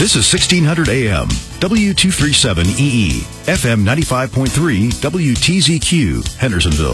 This is 1600 AM, W237EE, FM 95.3, WTZQ, Hendersonville.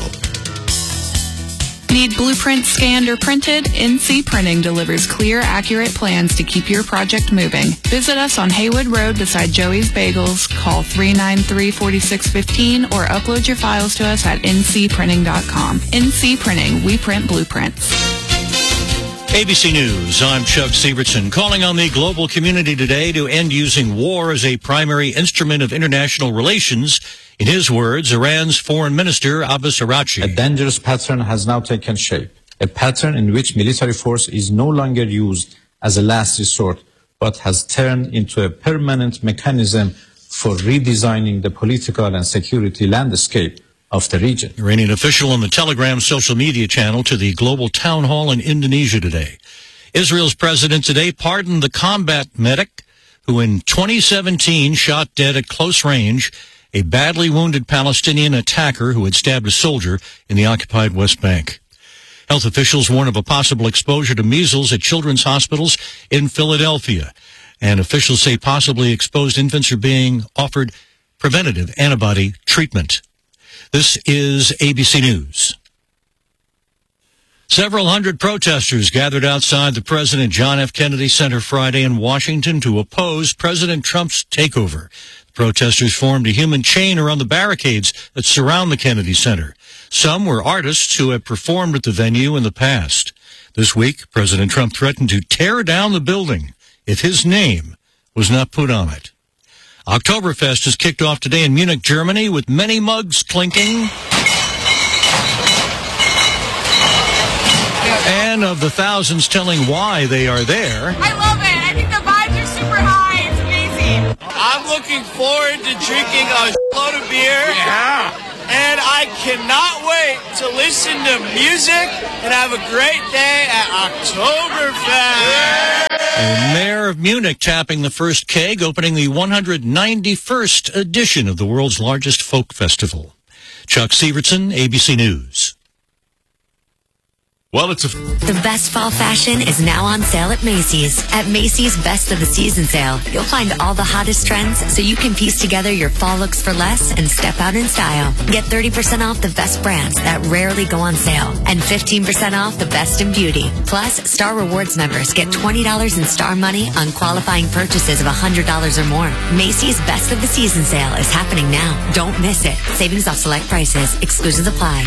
Need blueprints scanned or printed? NC Printing delivers clear, accurate plans to keep your project moving. Visit us on Haywood Road beside Joey's Bagels. Call 393-4615 or upload your files to us at ncprinting.com. NC Printing, we print blueprints. ABC News, I'm Chuck Sievertson, calling on the global community today to end using war as a primary instrument of international relations. In his words, Iran's Foreign Minister Abbas Araghchi. A dangerous pattern has now taken shape, a pattern in which military force is no longer used as a last resort, but has turned into a permanent mechanism for redesigning the political and security landscape of the region. Iranian official on the Telegram social media channel to the global town hall in Indonesia today. Israel's president today pardoned the combat medic who in 2017 shot dead at close range a badly wounded Palestinian attacker who had stabbed a soldier in the occupied West Bank. Health officials warn of a possible exposure to measles at children's hospitals in Philadelphia. And officials say possibly exposed infants are being offered preventative antibody treatment. This is ABC News. Several hundred protesters gathered outside the President John F. Kennedy Center Friday in Washington to oppose President Trump's takeover. The protesters formed a human chain around the barricades that surround the Kennedy Center. Some were artists who had performed at the venue in the past. This week, President Trump threatened to tear down the building if his name was not put on it. Oktoberfest has kicked off today in Munich, Germany, with many mugs clinking. And of the thousands telling why they are there. I love it. I think the vibes are super high. It's amazing. I'm looking forward to drinking a load of beer. Yeah. And I cannot wait to listen to music and have a great day at Oktoberfest. And Mayor of Munich tapping the first keg, opening the 191st edition of the world's largest folk festival. Chuck Sievertson, ABC News. Well, The best fall fashion is now on sale at Macy's. At Macy's Best of the Season sale, you'll find all the hottest trends so you can piece together your fall looks for less and step out in style. Get 30% off the best brands that rarely go on sale and 15% off the best in beauty. Plus, Star Rewards members get $20 in Star money on qualifying purchases of $100 or more. Macy's Best of the Season sale is happening now. Don't miss it. Savings off select prices. Exclusions apply.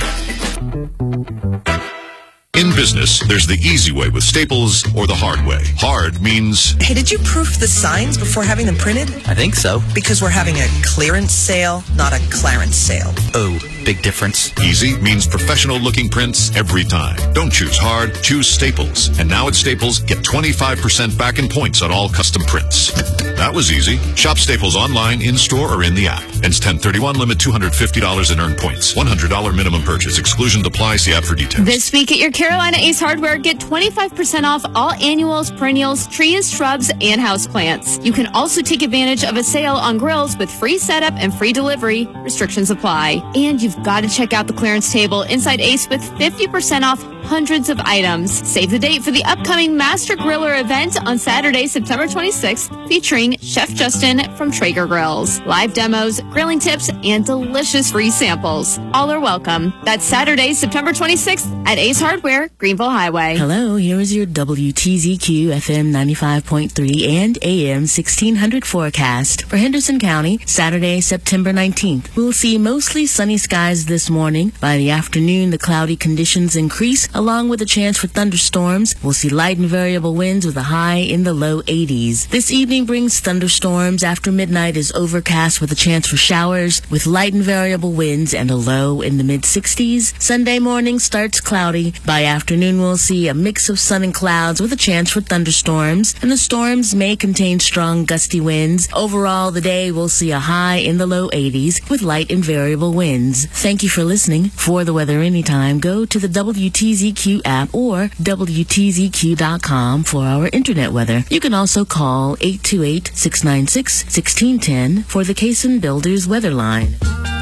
in business, there's the easy way with Staples or the hard way. Hard means... Hey, did you proof the signs before having them printed? I think so. Because we're having a clearance sale, not a clarence sale. Oh, big difference. Easy means professional-looking prints every time. Don't choose hard, choose Staples. And now at Staples, get 25% back in points on all custom prints. That was easy. Shop Staples online, in-store, or in the app. Ends 10/31, limit $250 in earned points. $100 minimum purchase. Exclusion applies. See app for details. This week at your Carolina Ace Hardware, get 25% off all annuals, perennials, trees, shrubs, and houseplants. You can also take advantage of a sale on grills with free setup and free delivery. Restrictions apply. And you've got to check out the clearance table inside Ace with 50% off hundreds of items. Save the date for the upcoming Master Griller event on Saturday, September 26th, featuring Chef Justin from Traeger Grills. Live demos, grilling tips, and delicious free samples. All are welcome. That's Saturday, September 26th at Ace Hardware, Greenville Highway. Hello, here is your WTZQ FM 95.3 and AM 1600 forecast for Henderson County, Saturday, September 19th. We'll see mostly sunny skies this morning. By the afternoon, the cloudy conditions increase, along with a chance for thunderstorms. We'll see light and variable winds with a high in the low 80s. This evening brings thunderstorms. After midnight is overcast with a chance for showers, with light and variable winds and a low in the mid-60s. Sunday morning starts cloudy. By afternoon, we'll see a mix of sun and clouds with a chance for thunderstorms, and the storms may contain strong gusty winds. Overall, the day will see a high in the low 80s with light and variable winds. Thank you for listening. For the weather anytime, go to the WTZQ app or WTZQ.com for our internet weather. You can also call 828-696-1610 for the Cason Builders weather line.